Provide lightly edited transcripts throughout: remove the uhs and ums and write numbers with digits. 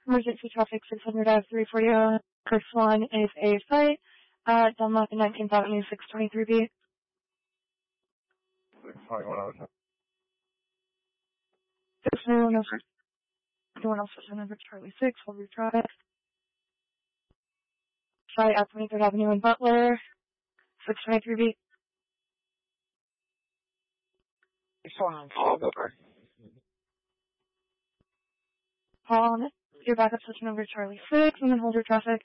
Emergency traffic 600 Ave 340. First one is a fight at Dunlop and 19th Avenue 623B. Anyone else is number Charlie 6, hold your traffic. Fight at 23rd Avenue in Butler, 623B. Paul, your backup session number Charlie 6, and then hold your traffic.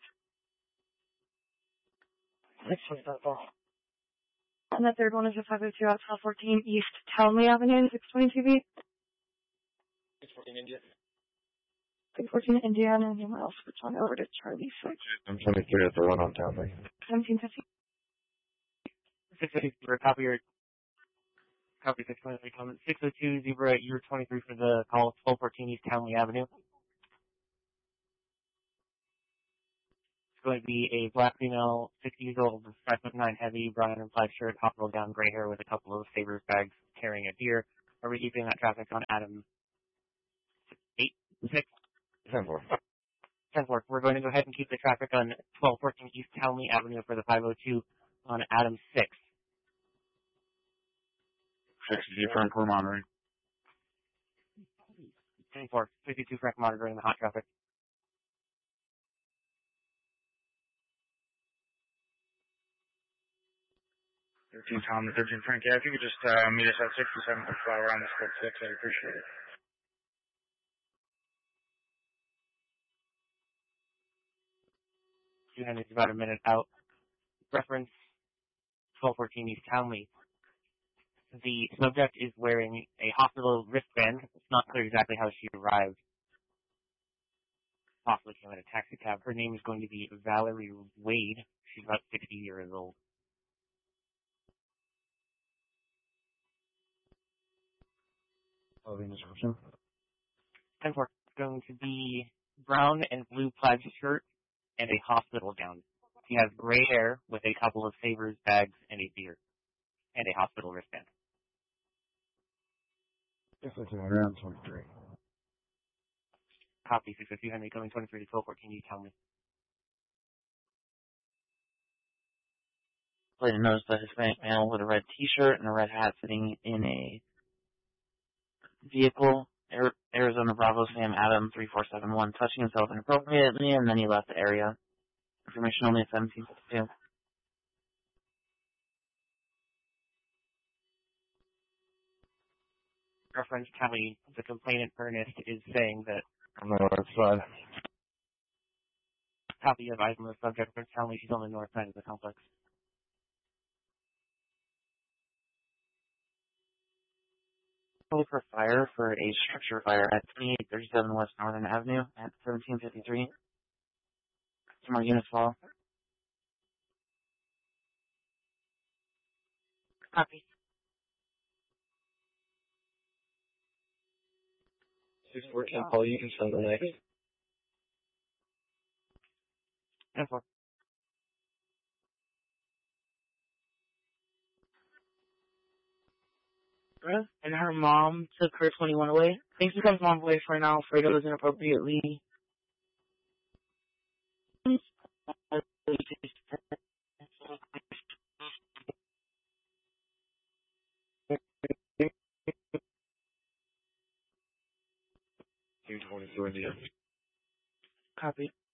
And the third one is a 502 out South 14 East Townley Avenue, 622B. 614 India. 614 Indiana, and anyone else switch on over to Charlie 6. I'm 23 at the one on Townley. 1750. 650 for copy 623 comment. 602 Zebra, you're 23 for the call, 1214 East Townley Avenue. It's going to be a black female, 60 years old, 5'9" heavy, brown and plaid shirt, hot roll down, gray hair with a couple of Savers bags, carrying a deer. Are we keeping that traffic on Adam 8, 6? 10-4. 10-4. We're going to go ahead and keep the traffic on 1214 East Townley Avenue for the 502 on Adam 6. 60 Frank, we're monitoring. 10-4. 52 Frank monitoring the hot traffic. Tom, 13 Frank. Yeah, if you could just meet us at 67 and fly around this code 6, I'd appreciate it. It's about a minute out. Reference 1214 East Townley. The subject is wearing a hospital wristband. It's not clear exactly how she arrived. Possibly came in a taxi cab. Her name is going to be Valerie Wade. She's about 60 years old. Oh, the description. 10-4. It's going to be brown and blue plaid shirt and a hospital gown. She has gray hair with a couple of Savers bags and a beard. And a hospital wristband. Yes, it's around 23. Copy 650 Henry, going 23 to 1214, you tell me. Later noticed a Hispanic male with a red t-shirt and a red hat sitting in a vehicle, Arizona Bravo Sam Adam 3471, touching himself inappropriately, and then he left the area. Information only at 1752. Reference Kelly, the complainant Ernest is saying that on the north side. Copy of item of subject for Kelly, she's on the north side of the complex. Look for fire for a structure fire at 2837 West Northern Avenue at 1753. Some more units follow. Copy. 614, Paul, you can send the next. 10-4. And her mom took her 21 away. Thanks because mom's away for now. Fredo was inappropriately. Team 22 India. Copy.